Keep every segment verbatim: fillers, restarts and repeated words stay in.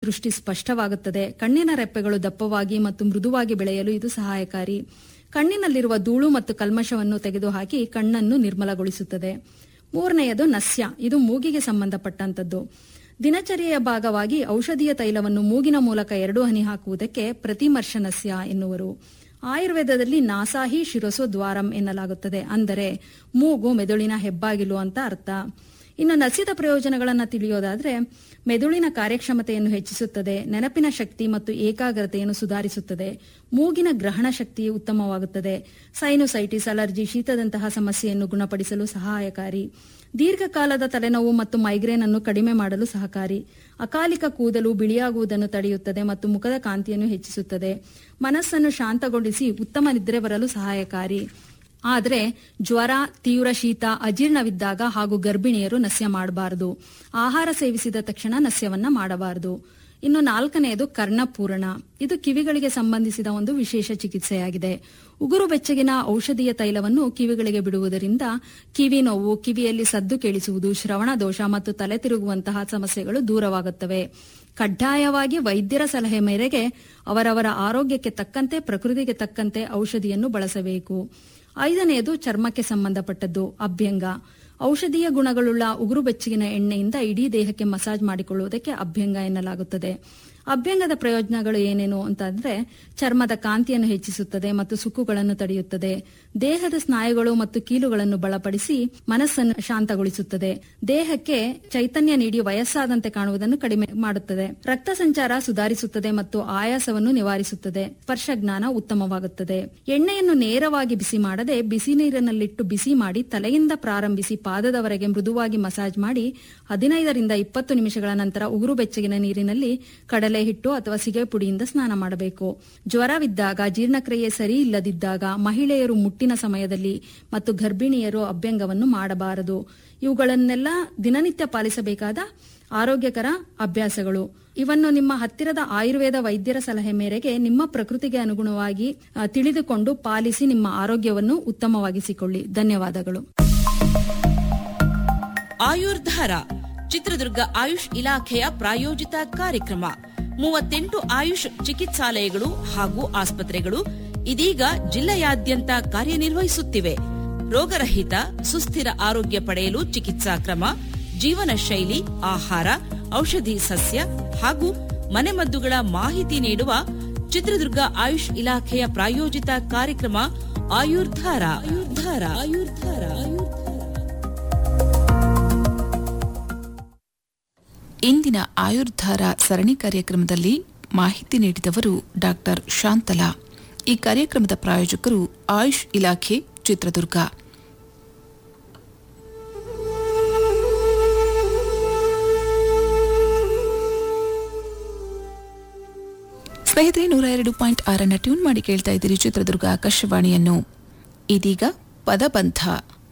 ದೃಷ್ಟಿ ಸ್ಪಷ್ಟವಾಗುತ್ತದೆ. ಕಣ್ಣಿನ ರೆಪ್ಪೆಗಳು ದಪ್ಪವಾಗಿ ಮತ್ತು ಮೃದುವಾಗಿ ಬೆಳೆಯಲು ಇದು ಸಹಾಯಕಾರಿ. ಕಣ್ಣಿನಲ್ಲಿರುವ ಧೂಳು ಮತ್ತು ಕಲ್ಮಶವನ್ನು ತೆಗೆದುಹಾಕಿ ಕಣ್ಣನ್ನು ನಿರ್ಮಲಗೊಳಿಸುತ್ತದೆ. ಮೂರನೆಯದು ನಸ್ಯ. ಇದು ಮೂಗಿಗೆ ಸಂಬಂಧಪಟ್ಟಂತದ್ದು. ದಿನಚರಿಯ ಭಾಗವಾಗಿ ಔಷಧೀಯ ತೈಲವನ್ನು ಮೂಗಿನ ಮೂಲಕ ಎರಡು ಹನಿ ಹಾಕುವುದಕ್ಕೆ ಪ್ರತಿಮರ್ಶ ನಸ್ಯ ಎನ್ನುವರು. ಆಯುರ್ವೇದದಲ್ಲಿ ನಾಸಾಹಿ ಶಿರಸೋ ದ್ವಾರಂ ಎನ್ನಲಾಗುತ್ತದೆ. ಅಂದರೆ ಮೂಗು ಮೆದುಳಿನ ಹೆಬ್ಬಾಗಿಲು ಅಂತ ಅರ್ಥ. ಇನ್ನು ನಸ್ಯದ ಪ್ರಯೋಜನಗಳನ್ನು ತಿಳಿಯೋದಾದ್ರೆ ಮೆದುಳಿನ ಕಾರ್ಯಕ್ಷಮತೆಯನ್ನು ಹೆಚ್ಚಿಸುತ್ತದೆ, ನೆನಪಿನ ಶಕ್ತಿ ಮತ್ತು ಏಕಾಗ್ರತೆಯನ್ನು ಸುಧಾರಿಸುತ್ತದೆ, ಮೂಗಿನ ಗ್ರಹಣ ಶಕ್ತಿ ಉತ್ತಮವಾಗುತ್ತದೆ, ಸೈನುಸೈಟಿಸ್, ಅಲರ್ಜಿ, ಶೀತದಂತಹ ಸಮಸ್ಯೆಯನ್ನು ಗುಣಪಡಿಸಲು ಸಹಾಯಕಾರಿ, ದೀರ್ಘಕಾಲದ ತಲೆನೋವು ಮತ್ತು ಮೈಗ್ರೇನ್ ಅನ್ನು ಕಡಿಮೆ ಮಾಡಲು ಸಹಕಾರಿ, ಅಕಾಲಿಕ ಕೂದಲು ಬಿಳಿಯಾಗುವುದನ್ನು ತಡೆಯುತ್ತದೆ ಮತ್ತು ಮುಖದ ಕಾಂತಿಯನ್ನು ಹೆಚ್ಚಿಸುತ್ತದೆ, ಮನಸ್ಸನ್ನು ಶಾಂತಗೊಳಿಸಿ ಉತ್ತಮ ನಿದ್ರೆ ಬರಲು ಸಹಾಯಕಾರಿ. ಆದರೆ ಜ್ವರ, ತೀವ್ರ ಶೀತ, ಅಜೀರ್ಣವಿದ್ದಾಗ ಹಾಗೂ ಗರ್ಭಿಣಿಯರು ನಸ್ಯ ಮಾಡಬಾರದು. ಆಹಾರ ಸೇವಿಸಿದ ತಕ್ಷಣ ನಸ್ಯವನ್ನ ಮಾಡಬಾರದು. ಇನ್ನು ನಾಲ್ಕನೆಯದು ಕರ್ಣಪೂರಣ. ಇದು ಕಿವಿಗಳಿಗೆ ಸಂಬಂಧಿಸಿದ ಒಂದು ವಿಶೇಷ ಚಿಕಿತ್ಸೆಯಾಗಿದೆ. ಉಗುರು ಬೆಚ್ಚಗಿನ ಔಷಧೀಯ ತೈಲವನ್ನು ಕಿವಿಗಳಿಗೆ ಬಿಡುವುದರಿಂದ ಕಿವಿ ನೋವು, ಕಿವಿಯಲ್ಲಿ ಸದ್ದು ಕೇಳಿಸುವುದು, ಶ್ರವಣ ದೋಷ ಮತ್ತು ತಲೆ ತಿರುಗುವಂತಹ ಸಮಸ್ಯೆಗಳು ದೂರವಾಗುತ್ತವೆ. ಕಡ್ಡಾಯವಾಗಿ ವೈದ್ಯರ ಸಲಹೆ ಮೇರೆಗೆ ಅವರವರ ಆರೋಗ್ಯಕ್ಕೆ ತಕ್ಕಂತೆ, ಪ್ರಕೃತಿಗೆ ತಕ್ಕಂತೆ ಔಷಧಿಯನ್ನು ಬಳಸಬೇಕು. ಐದನೆಯದು ಚರ್ಮಕ್ಕೆ ಸಂಬಂಧಪಟ್ಟದ್ದು ಅಭ್ಯಂಗ. ಔಷಧೀಯ ಗುಣಗಳುಳ್ಳ ಉಗುರು ಬೆಚ್ಚಗಿನ ಎಣ್ಣೆಯಿಂದ ಇಡೀ ದೇಹಕ್ಕೆ ಮಸಾಜ್ ಮಾಡಿಕೊಳ್ಳುವುದಕ್ಕೆ ಅಭ್ಯಂಗ ಎನ್ನಲಾಗುತ್ತದೆ. ಅಭ್ಯಂಗದ ಪ್ರಯೋಜನಗಳು ಏನೇನು ಅಂತಂದ್ರೆ ಚರ್ಮದ ಕಾಂತಿಯನ್ನು ಹೆಚ್ಚಿಸುತ್ತದೆ ಮತ್ತು ಸುಕ್ಕುಗಳನ್ನು ತಡೆಯುತ್ತದೆ, ದೇಹದ ಸ್ನಾಯುಗಳು ಮತ್ತು ಕೀಲುಗಳನ್ನು ಬಲಪಡಿಸಿ ಮನಸ್ಸನ್ನು ಶಾಂತಗೊಳಿಸುತ್ತದೆ, ದೇಹಕ್ಕೆ ಚೈತನ್ಯ ನೀಡಿ ವಯಸ್ಸಾದಂತೆ ಕಾಣುವುದನ್ನು ಕಡಿಮೆ ಮಾಡುತ್ತದೆ, ರಕ್ತ ಸಂಚಾರ ಸುಧಾರಿಸುತ್ತದೆ ಮತ್ತು ಆಯಾಸವನ್ನು ನಿವಾರಿಸುತ್ತದೆ, ಸ್ಪರ್ಶಜ್ಞಾನ ಉತ್ತಮವಾಗುತ್ತದೆ. ಎಣ್ಣೆಯನ್ನು ನೇರವಾಗಿ ಬಿಸಿ ಮಾಡದೆ ಬಿಸಿ ನೀರಿನಲ್ಲಿಟ್ಟು ಬಿಸಿ ಮಾಡಿ ತಲೆಯಿಂದ ಪ್ರಾರಂಭಿಸಿ ಪಾದದವರೆಗೆ ಮೃದುವಾಗಿ ಮಸಾಜ್ ಮಾಡಿ ಹದಿನೈದರಿಂದ ಇಪ್ಪತ್ತು ನಿಮಿಷಗಳ ನಂತರ ಉಗುರು ಬೆಚ್ಚಗಿನ ನೀರಿನಲ್ಲಿ ಕಡಲೆ ಹಿಟ್ಟು ಅಥವಾ ಸಿಗೆ ಪುಡಿಯಿಂದ ಸ್ನಾನ ಮಾಡಬೇಕು. ಜ್ವರವಿದ್ದಾಗ, ಜೀರ್ಣಕ್ರಿಯೆ ಸರಿ ಇಲ್ಲದಿದ್ದಾಗ, ಮಹಿಳೆಯರು ಮುಟ್ಟಿನ ಸಮಯದಲ್ಲಿ ಮತ್ತು ಗರ್ಭಿಣಿಯರು ಅಭ್ಯಂಗವನ್ನು ಮಾಡಬಾರದು. ಇವುಗಳನ್ನೆಲ್ಲ ದಿನನಿತ್ಯ ಪಾಲಿಸಬೇಕಾದ ಆರೋಗ್ಯಕರ ಅಭ್ಯಾಸಗಳು. ಇವನ್ನು ನಿಮ್ಮ ಹತ್ತಿರದ ಆಯುರ್ವೇದ ವೈದ್ಯರ ಸಲಹೆ ಮೇರೆಗೆ ನಿಮ್ಮ ಪ್ರಕೃತಿಗೆ ಅನುಗುಣವಾಗಿ ತಿಳಿದುಕೊಂಡು ಪಾಲಿಸಿ ನಿಮ್ಮ ಆರೋಗ್ಯವನ್ನು ಉತ್ತಮವಾಗಿಸಿಕೊಳ್ಳಿ. ಧನ್ಯವಾದಗಳು. ಆಯುರ್ಧಾರ ಚಿತ್ರದುರ್ಗ ಆಯುಷ್ ಇಲಾಖೆಯ ಪ್ರಾಯೋಜಿತ ಕಾರ್ಯಕ್ರಮ. ಮೂವತ್ತೆಂಟು ಆಯುಷ್ ಚಿಕಿತ್ಸಾಲಯಗಳು ಹಾಗೂ ಆಸ್ಪತ್ರೆಗಳು ಇದೀಗ ಜಿಲ್ಲೆಯಾದ್ಯಂತ ಕಾರ್ಯನಿರ್ವಹಿಸುತ್ತಿವೆ. ರೋಗರಹಿತ ಸುಸ್ಥಿರ ಆರೋಗ್ಯ ಪಡೆಯಲು ಚಿಕಿತ್ಸಾ ಕ್ರಮ, ಜೀವನ ಶೈಲಿ, ಆಹಾರ, ಔಷಧಿ ಸಸ್ಯ ಹಾಗೂ ಮನೆಮದ್ದುಗಳ ಮಾಹಿತಿ ನೀಡುವ ಚಿತ್ರದುರ್ಗ ಆಯುಷ್ ಇಲಾಖೆಯ ಪ್ರಾಯೋಜಿತ ಕಾರ್ಯಕ್ರಮ ಆಯುರ್ಧಾರ. ಆಯುರ್ಧಾರ ಆಯುರ್ಧಾರ ಇಂದಿನ ಆಯುರ್ಧಾರ ಸರಣಿ ಕಾರ್ಯಕ್ರಮದಲ್ಲಿ ಮಾಹಿತಿ ನೀಡಿದವರು ಡಾಕ್ಟರ್ ಶಾಂತಲಾ. ಈ ಕಾರ್ಯಕ್ರಮದ ಪ್ರಾಯೋಜಕರು ಆಯುಷ್ ಇಲಾಖೆ ಚಿತ್ರದುರ್ಗ. ಸ್ನೇಹಿತರೆ, ನೂರ ಎರಡು ಪಾಯಿಂಟ್ ಆರನ್ನ ಟ್ಯೂನ್ ಮಾಡಿ ಕೇಳ್ತಾ ಇದ್ದೀರಿ ಚಿತ್ರದುರ್ಗ ಆಕಾಶವಾಣಿಯನ್ನು. ಇದೀಗ ಪದಬಂಧ.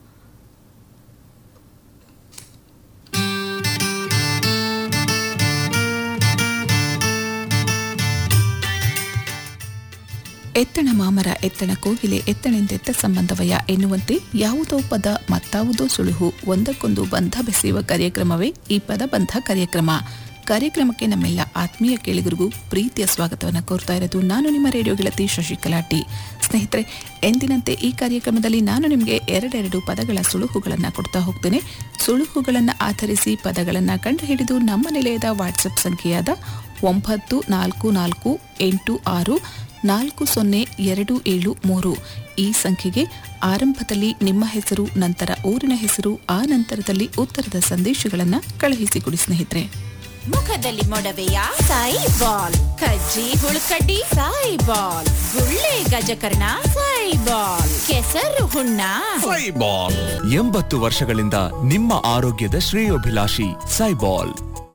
ಎತ್ತಣ ಮಾಮರ ಎತ್ತಣ ಕೋಗಿಲೆ ಎತ್ತಣೆಂದೆತ್ತ ಸಂಬಂಧವಯ ಎನ್ನುವಂತೆ ಯಾವುದೋ ಪದ ಮತ್ತಾವುದೋ ಸುಳುಹು ಒಂದಕ್ಕೊಂದು ಬಂಧ ಬೆಸೆಯುವ ಕಾರ್ಯಕ್ರಮವೇ ಈ ಪದಬಂಧ ಕಾರ್ಯಕ್ರಮ. ಕಾರ್ಯಕ್ರಮಕ್ಕೆ ನಮ್ಮೆಲ್ಲ ಆತ್ಮೀಯ ಕೇಳಿಗರಿಗೂ ಪ್ರೀತಿಯ ಸ್ವಾಗತವನ್ನು ಕೋರ್ತಾ ಇರೋದು ನಾನು ನಿಮ್ಮ ರೇಡಿಯೋ ಗೆಳತಿ ಶಶಿಕಲಾಟಿ. ಸ್ನೇಹಿತರೆ, ಎಂದಿನಂತೆ ಈ ಕಾರ್ಯಕ್ರಮದಲ್ಲಿ ನಾನು ನಿಮಗೆ ಎರಡೆರಡು ಪದಗಳ ಸುಳುಹುಗಳನ್ನು ಕೊಡ್ತಾ ಹೋಗ್ತೇನೆ. ಸುಳುಹುಗಳನ್ನು ಆಧರಿಸಿ ಪದಗಳನ್ನು ಕಂಡುಹಿಡಿದು ನಮ್ಮ ನಿಲಯದ ವಾಟ್ಸಪ್ ಸಂಖ್ಯೆಯಾದ ಒಂಬತ್ತು ನಾಲ್ಕು ನಾಲ್ಕು ಎಂಟು ಆರು ನಾಲ್ಕು ಸೊನ್ನೆ ಎರಡು ಏಳು ಮೂರು ಈ ಸಂಖ್ಯೆಗೆ ಆರಂಭದಲ್ಲಿ ನಿಮ್ಮ ಹೆಸರು, ನಂತರ ಊರಿನ ಹೆಸರು, ಆ ನಂತರದಲ್ಲಿ ಉತ್ತರದ ಸಂದೇಶಗಳನ್ನು ಕಳುಹಿಸಿಕೊಡಿ. ಸ್ನೇಹಿತರೆ, ಮುಖದಲ್ಲಿ ಮೊಡವೆಯ ಸಾಯಿ ಬಾಲ್, ಕಜ್ಜಿ ಹುಳುಕಡ್ಡಿ ಸಾಯಿ ಬಾಲ್, ಗುಳ್ಳೆ ಗಜಕರ್ಣ ಸಾಯಿ ಬಾಲ್, ಕೆಸರು ಹುಣ್ಣ ಸಾಯಿ ಬಾಲ್. ಎಂಬತ್ತು ವರ್ಷಗಳಿಂದ ನಿಮ್ಮ ಆರೋಗ್ಯದ ಶ್ರೇಯೋಭಿಲಾಷಿ ಸಾಯಿ ಬಾಲ್.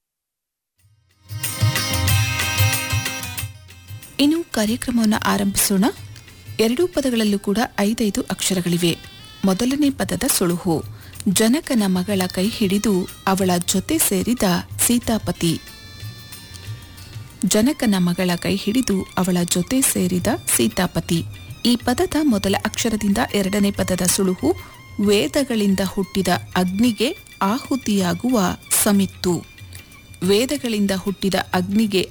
ಇನ್ನು ಕಾರ್ಯಕ್ರಮವನ್ನು ಆರಂಭಿಸೋಣ. ಎರಡೂ ಪದಗಳಲ್ಲೂ ಕೂಡ ಐದೈದು ಅಕ್ಷರಗಳಿವೆ. ಮೊದಲನೇ ಪದದ ಸುಳುಹು: ಜನಕನ ಮಗಳ ಕೈ ಹಿಡಿದು ಅವಳ ಜೊತೆ ಸೇರಿದ ಸೀತಾಪತಿ. ಜನಕನ ಮಗಳ ಕೈ ಹಿಡಿದು ಅವಳ ಜೊತೆ ಸೇರಿದ ಸೀತಾಪತಿ. ಈ ಪದದ ಮೊದಲ ಅಕ್ಷರದಿಂದ ಎರಡನೇ ಪದದ ಸುಳುಹು: ವೇದಗಳಿಂದ ಹುಟ್ಟಿದ ಅಗ್ನಿಗೆ ಆಹುತಿಯಾಗುವ ಸಮಿತ್ತು. ವೇದಗಳಿಂದ ಹುಟ್ಟಿದ ಅಗ್ನಿಗೆ